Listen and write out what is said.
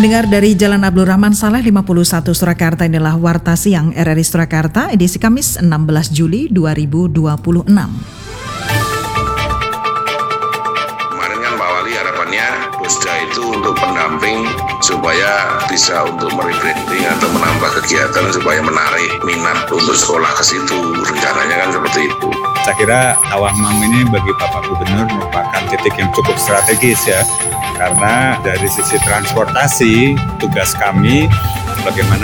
Pendengar dari Jalan Abdul Rahman Saleh 51 Surakarta, inilah Warta Siang RRI Surakarta edisi Kamis 16 Juli 2026. Kemarin kan Pak Wali harapannya Pusda itu untuk pendamping supaya bisa untuk merebranding atau menambah kegiatan supaya menarik minat untuk sekolah ke situ. Rencananya kan seperti itu. Saya kira Tawangmangu ini bagi Bapak Gubernur merupakan titik yang cukup strategis ya. Karena dari sisi transportasi, tugas kami bagaimana